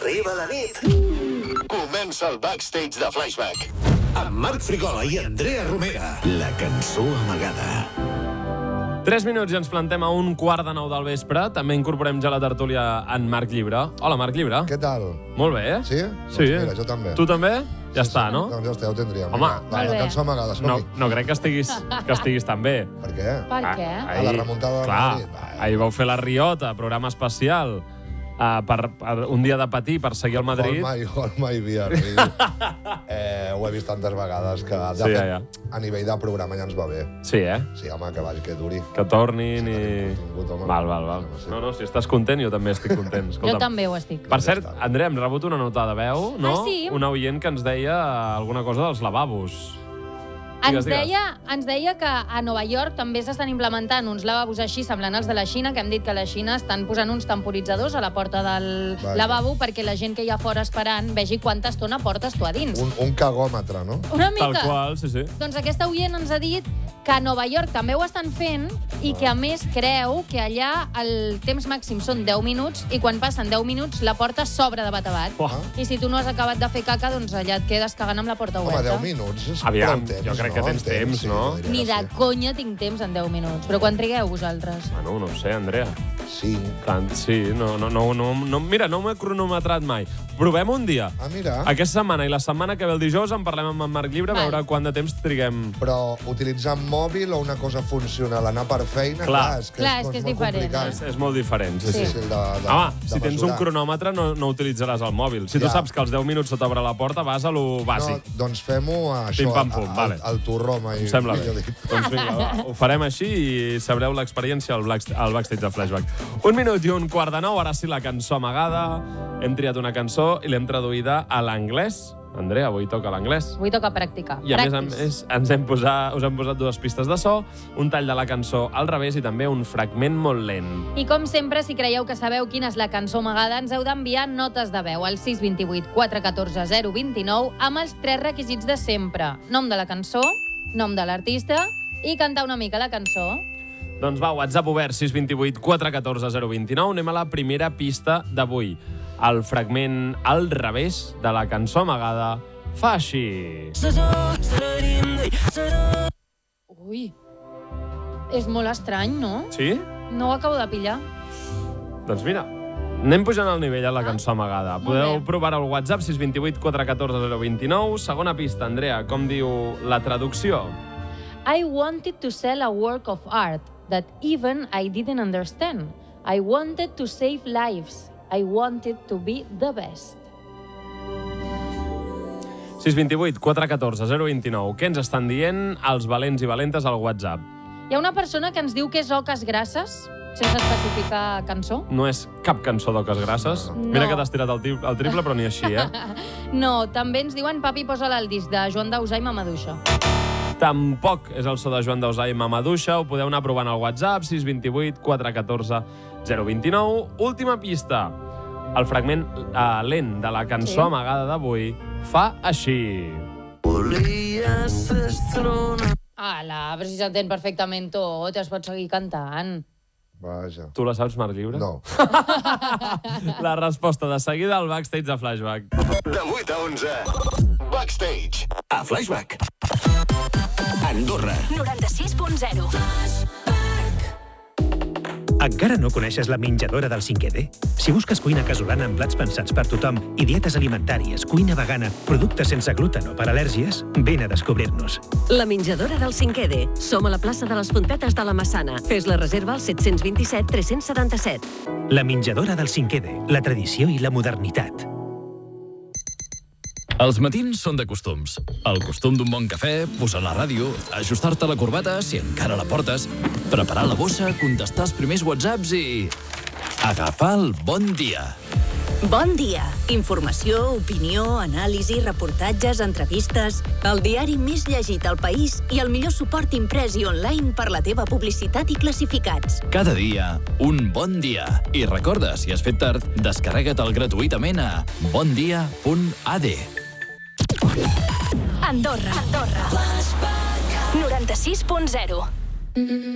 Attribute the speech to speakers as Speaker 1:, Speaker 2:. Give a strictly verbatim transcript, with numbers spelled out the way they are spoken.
Speaker 1: Arriba la nit.
Speaker 2: Comença el backstage de Flashback.
Speaker 1: Amb Marc Frigola i Andrea Romera. La cançó amagada.
Speaker 3: Tres minuts i ens plantem a un quart de nou del vespre. També incorporem ja a la tertúlia en Marc Llibre. Hola, Marc Llibre.
Speaker 4: Què tal?
Speaker 3: Molt bé, eh?
Speaker 4: Sí?
Speaker 3: Sí.
Speaker 4: Doncs mira, jo també.
Speaker 3: Tu també? Ja
Speaker 4: sí,
Speaker 3: està,
Speaker 4: sí.
Speaker 3: no?
Speaker 4: Doncs ja està, ja ho tindríem.
Speaker 3: Home,
Speaker 4: Va, la cançó amagada, som-hi.
Speaker 3: No, no crec que estiguis, que estiguis tan bé.
Speaker 4: Per què?
Speaker 5: Per què?
Speaker 3: Ah,
Speaker 4: A la remuntada de
Speaker 3: clar,
Speaker 4: Madrid. Va,
Speaker 3: ahir vau fer la Riota, programa especial, uh, per, per un dia de patir per seguir el Madrid.
Speaker 4: Hold my, hold my beer. eh, ho he vist tantes vegades que, de
Speaker 3: Sí,
Speaker 4: fet,
Speaker 3: ja, ja.
Speaker 4: a nivell de programa ja ens va bé.
Speaker 3: Sí, eh?
Speaker 4: Sí, home, que vagi, que duri.
Speaker 3: Que tornin i...
Speaker 4: Contingut, home.
Speaker 3: Val, val, val. No, no, si estàs content, jo també estic content.
Speaker 5: Jo
Speaker 3: Escolta'm.
Speaker 5: també ho estic.
Speaker 3: Per cert, Andrea, hem rebut una nota de veu, no?
Speaker 5: Ah, sí?
Speaker 3: Una oient que ens deia alguna cosa dels lavabos.
Speaker 5: Ens
Speaker 3: Digues, digues.
Speaker 5: deia, ens deia que a Nova York també s'estan implementant uns lavabos així semblant als de la Xina, que hem dit que a la Xina estan posant uns temporitzadors a la porta del
Speaker 4: Vaja.
Speaker 5: lavabo perquè la gent que hi ha fora esperant vegi quanta estona portes tu a dins.
Speaker 4: Un, un cagòmetre, no?
Speaker 5: Una mica.
Speaker 3: Tal qual, sí, sí.
Speaker 5: Doncs aquesta oient ens ha dit que a Nova York també ho estan fent i que, a més, creu que allà el temps màxim són deu minuts i quan passen deu minuts la porta s'obre de bat a bat.
Speaker 3: Uah.
Speaker 5: I si tu no has acabat de fer caca, doncs allà et quedes cagant amb la porta
Speaker 4: Home,
Speaker 5: oberta.
Speaker 4: deu minuts és
Speaker 3: Aviam,
Speaker 4: prou temps,
Speaker 3: jo crec
Speaker 4: no?
Speaker 3: que tens temps,
Speaker 4: sí,
Speaker 3: no?
Speaker 4: jo diria
Speaker 5: Ni
Speaker 4: que
Speaker 5: de
Speaker 4: sí.
Speaker 5: conya tinc temps en deu minuts. Però quan trigueu vosaltres?
Speaker 3: Bueno, no ho sé, Andrea.
Speaker 4: Cinc.
Speaker 3: Tant, sí, no, no, no, no, no, mira, no m'he cronometrat mai. Provem un dia.
Speaker 4: Ah, mira.
Speaker 3: Aquesta setmana i la setmana que ve el dijous en parlem amb en Marc Llibre, a
Speaker 5: Val.
Speaker 3: veure quant de temps triguem.
Speaker 4: Però utilitzar mòbil o una cosa funcional, anar per feina,
Speaker 3: Clar.
Speaker 4: clar, és que
Speaker 5: Clar,
Speaker 4: és,
Speaker 5: és que és
Speaker 4: molt
Speaker 5: diferent,
Speaker 4: complicat.
Speaker 3: És, és molt diferent, sí,
Speaker 4: És
Speaker 3: sí.
Speaker 4: difícil de, de,
Speaker 3: Home,
Speaker 4: de
Speaker 3: si tens un
Speaker 4: mesurar.
Speaker 3: cronòmetre no, no utilitzaràs el mòbil. Si tu
Speaker 4: Ja.
Speaker 3: saps que als deu minuts se t'obre la porta, vas a lo bàsic.
Speaker 4: No, doncs fem-ho a això,
Speaker 3: Pim, pam, pum,
Speaker 4: al,
Speaker 3: vale.
Speaker 4: al torró, mai.
Speaker 3: Em sembla bé.
Speaker 4: millor dit.
Speaker 3: Doncs vinga, va, ho farem així i sabreu l'experiència al, black, al backstage de Flashback. Un minut i un quart de nou, ara sí la cançó amagada. Hem triat una cançó i l'hem traduïda a l'anglès. Andrea, avui toca l'anglès.
Speaker 5: Avui toca practicar.
Speaker 3: I a més, a
Speaker 5: Practice.
Speaker 3: més ens hem posat, us hem posat dues pistes de so, un tall de la cançó al revés i també un fragment molt lent.
Speaker 5: I com sempre, si creieu que sabeu quina és la cançó amagada, ens heu d'enviar notes de veu al sis dos vuit, quatre un quatre, zero dos nou amb els tres requisits de sempre. Nom de la cançó, nom de l'artista i cantar una mica la cançó.
Speaker 3: Doncs va, WhatsApp obert, sis dos vuit, quatre un quatre, zero dos nou. Anem a la primera pista d'avui. El fragment al revés de la cançó amagada fa així.
Speaker 5: Ui, és molt estrany, no?
Speaker 3: Sí?
Speaker 5: No ho acabo de pillar.
Speaker 3: Doncs mira, anem pujant al nivell a la cançó amagada.
Speaker 5: Molt
Speaker 3: Podeu
Speaker 5: bé.
Speaker 3: provar al WhatsApp sis dos vuit, quatre un quatre, zero dos nou. Segona pista, Andrea, com diu la traducció?
Speaker 5: I wanted to sell a work of art that even I didn't understand. I wanted to save lives. I wanted to be the best.
Speaker 3: sis dos vuit, quatre un quatre, zero dos nou. Què ens estan dient els valents i valentes al WhatsApp?
Speaker 5: Hi ha una persona que ens diu que és Oques Grasses, sense especificar cançó.
Speaker 3: No és cap cançó d'Oques Grasses.
Speaker 5: No.
Speaker 3: Mira que t'has tirat el, tri el triple, però ni així, eh?
Speaker 5: No, també ens diuen Papi, posa'l al disc de Joan Dausà i Mamaduixa.
Speaker 3: Tampoc és el so de Joan Dausà i Mamaduixa. Ho podeu anar provant al WhatsApp, sis dos vuit, quatre un quatre, zero dos nou. Última pista. El fragment uh, lent de la cançó
Speaker 5: Sí.
Speaker 3: amagada d'avui fa així.
Speaker 5: Ala, però si s'entén perfectament tot, es pot seguir cantant.
Speaker 4: Vaja.
Speaker 3: Tu la saps, Marc Llibre?
Speaker 4: No.
Speaker 3: La resposta de seguida al backstage de Flashback.
Speaker 2: De vuit a onze. Backstage.
Speaker 1: A Flashback. Andorra.
Speaker 6: noranta-sis punt zero.
Speaker 7: Encara no coneixes la menjadora del cinquè D? Si busques cuina casolana amb plats pensats per tothom i dietes alimentàries, cuina vegana, productes sense gluten o per al·lèrgies, vine a descobrir-nos.
Speaker 6: La menjadora del cinquè D. Som a la plaça de les Fontetes de la Massana. Fes la reserva al set dos set, tres setanta set.
Speaker 7: La menjadora del cinquè D, la tradició i la modernitat.
Speaker 8: Els matins són de costums. El costum d'un bon cafè, posar la ràdio, ajustar-te la corbata, si encara la portes, preparar la bossa, contestar els primers whatsapps i... agafar el bon dia.
Speaker 9: Bon dia. Informació, opinió, anàlisi, reportatges, entrevistes... El diari més llegit al país i el millor suport imprès i online per la teva publicitat i classificats.
Speaker 8: Cada dia, un bon dia. I recorda, si has fet tard, descarrega't-el gratuïtament a bondia punt a d.
Speaker 6: Andorra. Andorra. noranta-sis punt zero.